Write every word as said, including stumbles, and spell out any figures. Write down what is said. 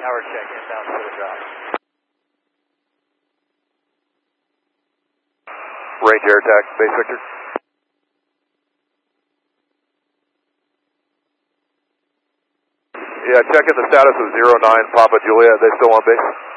Tower check, inbound for the drop. Range air attack, base Victor. Yeah, checking the status of zero nine Papa Juliet. They still on base?